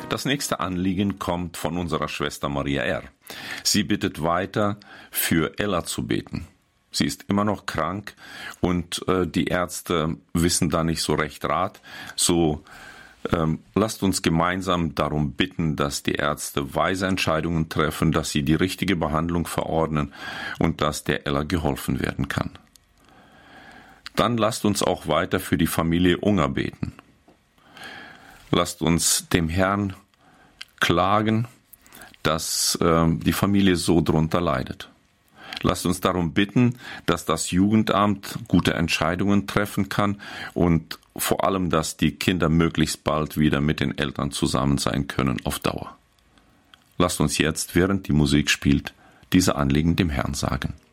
Das nächste Anliegen kommt von unserer Schwester Maria R. Sie bittet weiter, für Ella zu beten. Sie ist immer noch krank und die Ärzte wissen da nicht so recht Rat. So lasst uns gemeinsam darum bitten, dass die Ärzte weise Entscheidungen treffen, dass sie die richtige Behandlung verordnen und dass der Ella geholfen werden kann. Dann lasst uns auch weiter für die Familie Unger beten. Lasst uns dem Herrn klagen, dass die Familie so drunter leidet. Lasst uns darum bitten, dass das Jugendamt gute Entscheidungen treffen kann und vor allem, dass die Kinder möglichst bald wieder mit den Eltern zusammen sein können auf Dauer. Lasst uns jetzt, während die Musik spielt, diese Anliegen dem Herrn sagen.